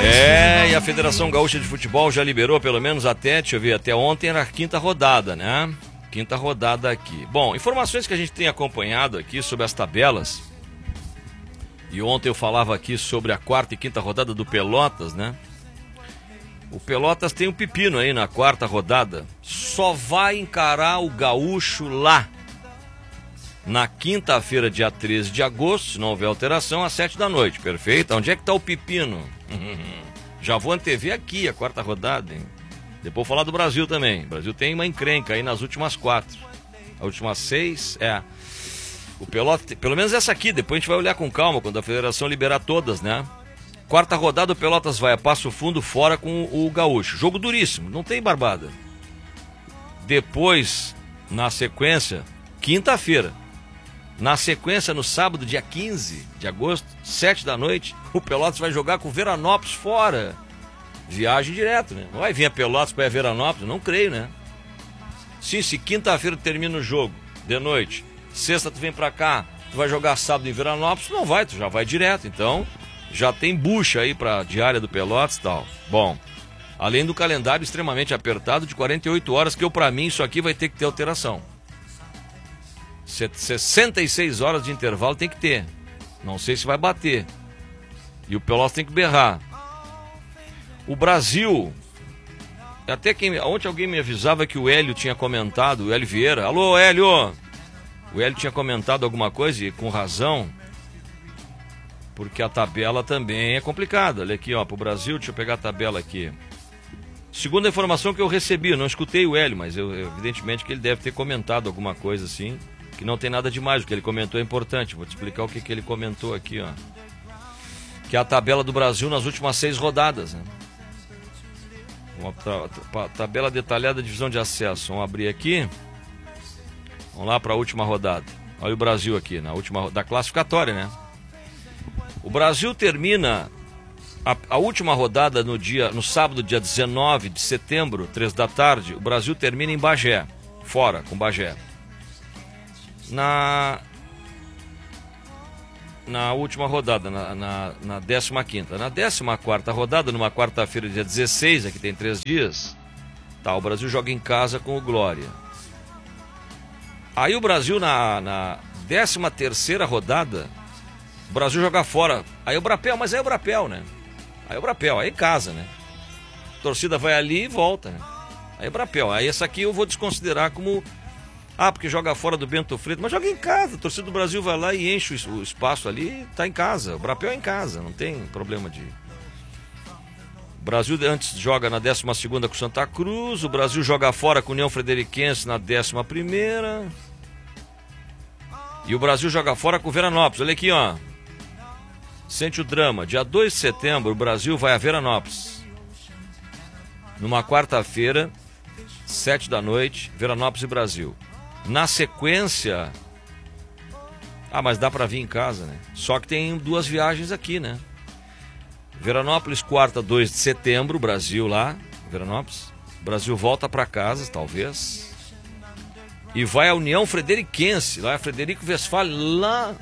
E a Federação Gaúcha de Futebol já liberou pelo menos até, deixa eu ver, até ontem era a quinta rodada, né? Quinta rodada aqui. Bom, informações que a gente tem acompanhado aqui sobre as tabelas. E ontem eu falava aqui sobre a quarta e quinta rodada do Pelotas, né? O Pelotas tem um pepino aí na quarta rodada. Só vai encarar o Gaúcho lá na quinta-feira, dia 13 de agosto, se não houver alteração, às 7 da noite, perfeito? Onde é que tá o pepino? Já vou antever aqui a quarta rodada, hein? Depois vou falar do Brasil também. O Brasil tem uma encrenca aí nas últimas 4. As últimas 6, o Pelotas, pelo menos essa aqui, depois a gente vai olhar com calma quando a federação liberar todas, né? Quarta rodada, o Pelotas vai a Passo Fundo fora com o Gaúcho. Jogo duríssimo, não tem barbada. Depois, na sequência, quinta-feira. Na sequência, no sábado, dia 15 de agosto, 7 da noite, o Pelotas vai jogar com o Veranópolis fora. Viagem direto, né? Não vai vir a Pelotas para Veranópolis? Não creio, né? Sim, se quinta-feira termina o jogo, de noite, sexta tu vem pra cá, tu vai jogar sábado em Veranópolis, não vai, tu já vai direto. Então, já tem bucha aí pra diária do Pelotas e tal. Bom, além do calendário extremamente apertado de 48 horas, que pra mim isso aqui vai ter que ter alteração. 66 horas de intervalo tem que ter. Não sei se vai bater. E o Pelotas tem que berrar. O Brasil, ontem alguém me avisava que o Hélio tinha comentado, o Hélio Vieira. Alô, Hélio! O Hélio tinha comentado alguma coisa, e com razão, porque a tabela também é complicada. Olha aqui, ó, pro Brasil, deixa eu pegar a tabela aqui. Segundo a informação que eu recebi, eu não escutei o Hélio, mas evidentemente que ele deve ter comentado alguma coisa assim, que não tem nada demais, o que ele comentou é importante. Vou te explicar o que ele comentou aqui, ó. Que é a tabela do Brasil nas últimas 6 rodadas, né? Uma tabela detalhada da divisão de acesso. Vamos abrir aqui. Vamos lá para a última rodada. Olha o Brasil aqui, na última da classificatória, né? O Brasil termina a última rodada no sábado, dia 19 de setembro, 3 da tarde. O Brasil termina em Bagé, fora, com Bagé. Na última rodada, na 15ª. Na 14ª rodada, numa quarta-feira, dia 16, aqui tem 3 dias, tá, o Brasil joga em casa com o Glória. Aí o Brasil, na 13ª rodada, o Brasil joga fora. Aí o Brapel, mas aí é o Brapel, né? Aí é o Brapel, aí é em casa, né? A torcida vai ali e volta, né? Aí é o Brapel. Aí essa aqui eu vou desconsiderar como... porque joga fora do Bento Freitas, mas joga em casa. A torcida do Brasil vai lá e enche o espaço ali e tá em casa. O Brapel é em casa, não tem problema de... O Brasil antes joga na 12ª com Santa Cruz, o Brasil joga fora com o União Frederiquense na 11ª. E o Brasil joga fora com o Veranópolis. Olha aqui, ó. Sente o drama. Dia 2 de setembro, o Brasil vai a Veranópolis. Numa quarta-feira, 7 da noite, Veranópolis e Brasil. Na sequência... mas dá pra vir em casa, né? Só que tem 2 viagens aqui, né? Veranópolis, quarta, 2 de setembro, Brasil lá, Veranópolis. Brasil volta pra casa, talvez. E vai à União Frederiquense, lá é Frederico Westphalen, lá...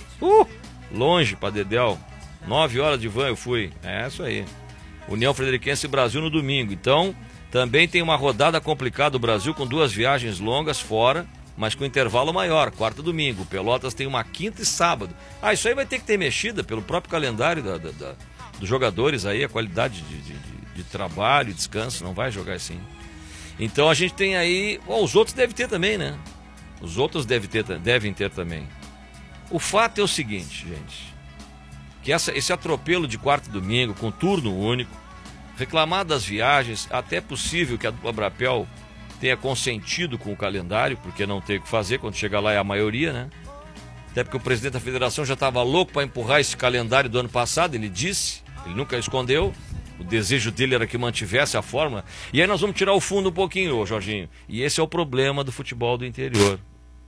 longe pra Dedéu. 9 horas de van eu fui. É isso aí. União Frederiquense e Brasil no domingo. Então... Também tem uma rodada complicada do Brasil com 2 viagens longas fora, mas com intervalo maior, quarta e domingo. Pelotas tem uma quinta e sábado. Isso aí vai ter que ter mexida pelo próprio calendário dos jogadores aí, a qualidade de trabalho, descanso, não vai jogar assim. Então a gente tem aí... os outros devem ter também, né? Os outros devem ter também. O fato é o seguinte, gente, que esse atropelo de quarta e domingo, com turno único, reclamar das viagens, até é possível que a dupla Brapel tenha consentido com o calendário, porque não tem o que fazer, quando chegar lá é a maioria, né? Até porque o presidente da federação já estava louco para empurrar esse calendário do ano passado, ele disse, ele nunca escondeu, o desejo dele era que mantivesse a fórmula. E aí nós vamos tirar o fundo um pouquinho, Jorginho, e esse é o problema do futebol do interior.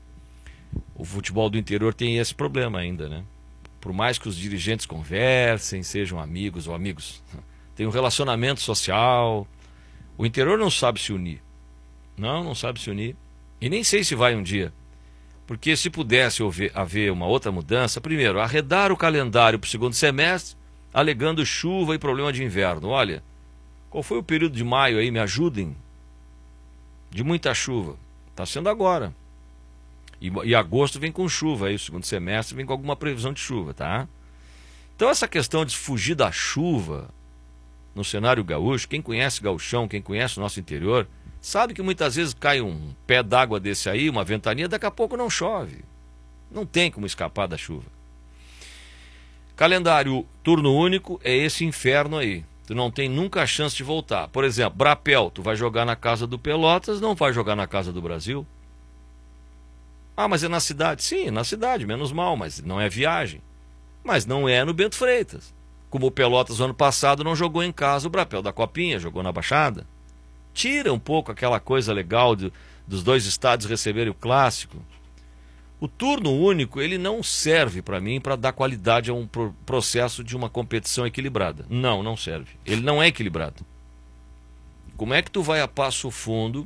O futebol do interior tem esse problema ainda, né? Por mais que os dirigentes conversem, sejam amigos ou amigos... Tem um relacionamento social. O interior não sabe se unir. Não sabe se unir. E nem sei se vai um dia. Porque se pudesse haver uma outra mudança, primeiro, arredar o calendário para o segundo semestre, alegando chuva e problema de inverno. Olha, qual foi o período de maio aí? Me ajudem. De muita chuva. Está sendo agora. E agosto vem com chuva, aí o segundo semestre vem com alguma previsão de chuva, tá? Então essa questão de fugir da chuva no cenário gaúcho, quem conhece gauchão, quem conhece o nosso interior, sabe que muitas vezes cai um pé d'água desse aí, uma ventania, daqui a pouco não chove. Não tem como escapar da chuva. Calendário turno único é esse inferno aí. Tu não tem nunca a chance de voltar. Por exemplo, Brapel, tu vai jogar na casa do Pelotas, não vai jogar na casa do Brasil. Ah, mas é na cidade. Sim, é na cidade, menos mal, mas não é viagem. Mas não é no Bento Freitas. Como o Pelotas ano passado não jogou em casa o Brapel da Copinha, jogou na Baixada. Tira um pouco aquela coisa legal dos dois estádios receberem o clássico. O turno único, ele não serve para mim para dar qualidade a um processo de uma competição equilibrada. Não, não serve. Ele não é equilibrado. Como é que tu vai a Passo Fundo,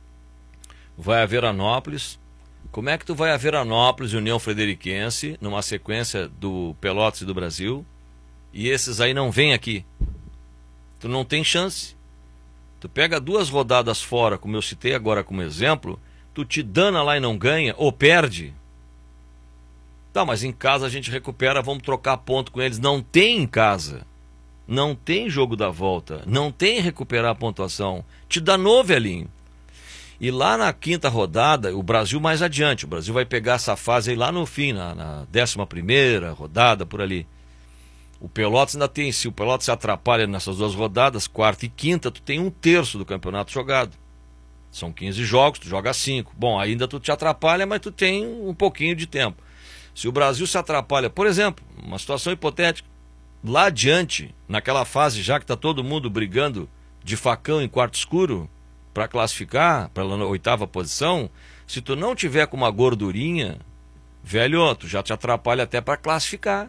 vai a Veranópolis? Como é que tu vai a Veranópolis e União Frederiquense, numa sequência do Pelotas e do Brasil, e esses aí não vêm aqui? Tu não tem chance. Tu pega 2 rodadas fora, como eu citei agora como exemplo, tu te dana lá e não ganha, ou perde. Tá, mas em casa a gente recupera, vamos trocar ponto com eles. Não tem em casa. Não tem jogo da volta. Não tem recuperar a pontuação. Te danou, velhinho. E lá na 5ª rodada, o Brasil mais adiante. O Brasil vai pegar essa fase aí lá no fim, na 11ª rodada, por ali. O Pelotas ainda tem, se o Pelotas se atrapalha nessas 2 rodadas, 4ª e 5ª, tu tem 1/3 do campeonato jogado. São 15 jogos, tu joga 5. Bom, ainda tu te atrapalha, mas tu tem um pouquinho de tempo. Se o Brasil se atrapalha, por exemplo, uma situação hipotética, lá adiante, naquela fase já que está todo mundo brigando de facão em quarto escuro, para classificar, para a 8ª posição, se tu não tiver com uma gordurinha, velho, tu já te atrapalha até para classificar.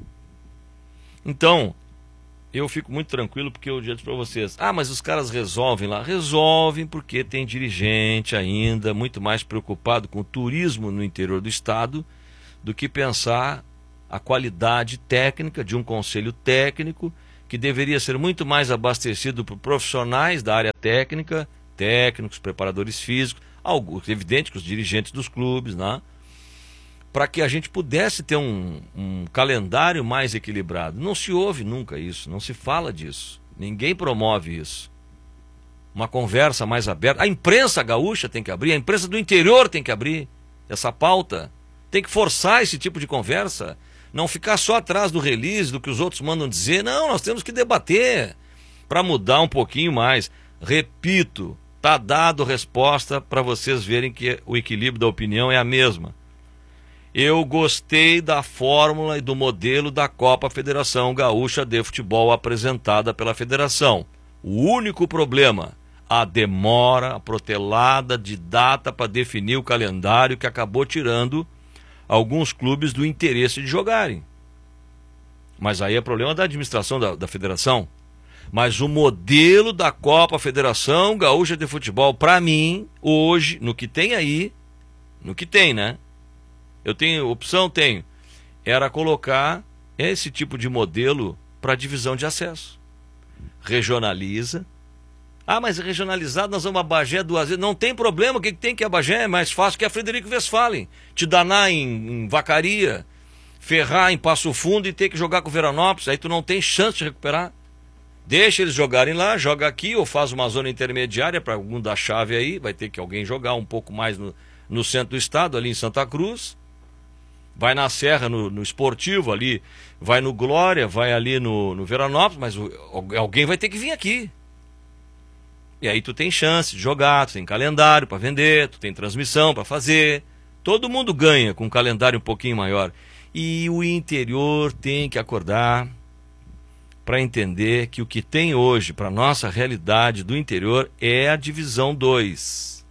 Então, eu fico muito tranquilo porque eu já disse para vocês, mas os caras resolvem lá. Resolvem porque tem dirigente ainda muito mais preocupado com o turismo no interior do estado do que pensar a qualidade técnica de um conselho técnico que deveria ser muito mais abastecido por profissionais da área técnica, técnicos, preparadores físicos, algo evidente que os dirigentes dos clubes, né? Para que a gente pudesse ter um calendário mais equilibrado. Não se ouve nunca isso, não se fala disso, ninguém promove isso. Uma conversa mais aberta. A imprensa gaúcha tem que abrir, a imprensa do interior tem que abrir essa pauta, tem que forçar esse tipo de conversa, não ficar só atrás do release, do que os outros mandam dizer. Não, nós temos que debater para mudar um pouquinho mais. Repito, está dado resposta para vocês verem que o equilíbrio da opinião é a mesma. Eu gostei da fórmula e do modelo da Copa Federação Gaúcha de Futebol apresentada pela federação. O único problema, a demora, a protelada de data para definir o calendário que acabou tirando alguns clubes do interesse de jogarem. Mas aí é problema da administração da federação. Mas o modelo da Copa Federação Gaúcha de Futebol, para mim, hoje, no que tem aí, no que tem, né? Eu tenho opção, tenho. Era colocar esse tipo de modelo para divisão de acesso. Regionaliza. Mas regionalizado nós vamos a Bagé 2 vezes. Não tem problema, o que tem que a Bagé é mais fácil que a Frederico Westphalen. Te danar em Vacaria, ferrar em Passo Fundo e ter que jogar com o Veranópolis, aí tu não tem chance de recuperar. Deixa eles jogarem lá, joga aqui ou faz uma zona intermediária para algum da chave aí, vai ter que alguém jogar um pouco mais no centro do estado, ali em Santa Cruz. Vai na Serra, no Esportivo ali, vai no Glória, vai ali no Veranópolis, mas alguém vai ter que vir aqui. E aí tu tem chance de jogar, tu tem calendário para vender, tu tem transmissão para fazer. Todo mundo ganha com um calendário um pouquinho maior. E o interior tem que acordar para entender que o que tem hoje para a nossa realidade do interior é a divisão 2.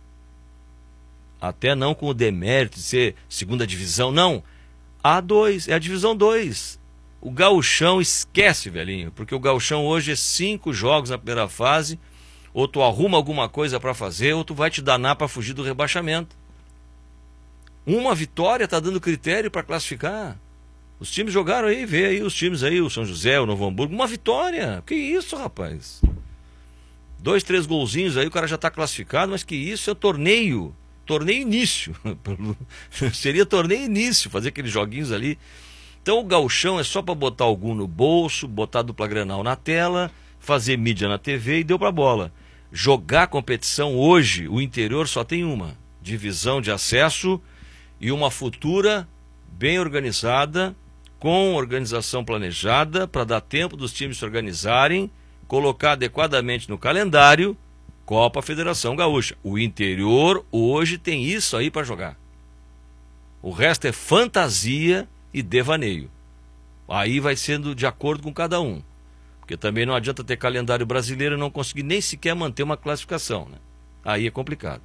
Até não com o demérito de ser segunda divisão, não. A2, é a divisão 2. O gauchão esquece, velhinho, porque o gauchão hoje é 5 jogos na primeira fase, ou tu arruma alguma coisa para fazer, ou tu vai te danar para fugir do rebaixamento. Uma vitória está dando critério para classificar. Os times jogaram aí, vê aí os times aí, o São José, o Novo Hamburgo, uma vitória. Que isso, rapaz? 2, 3 golzinhos aí, o cara já tá classificado, mas que isso é torneio início. Seria torneio início, fazer aqueles joguinhos ali. Então o gauchão é só para botar algum no bolso, botar a dupla Grenal na tela, fazer mídia na TV e deu pra bola. Jogar competição hoje, o interior só tem uma: divisão de acesso e uma futura bem organizada, com organização planejada, para dar tempo dos times se organizarem, colocar adequadamente no calendário, Copa Federação Gaúcha. O interior hoje tem isso aí para jogar. O resto é fantasia e devaneio. Aí vai sendo de acordo com cada um. Porque também não adianta ter calendário brasileiro e não conseguir nem sequer manter uma classificação, né? Aí é complicado.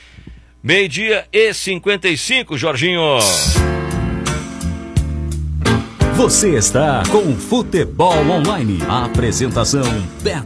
12:55, Jorginho. Você está com Futebol Online. A apresentação Beto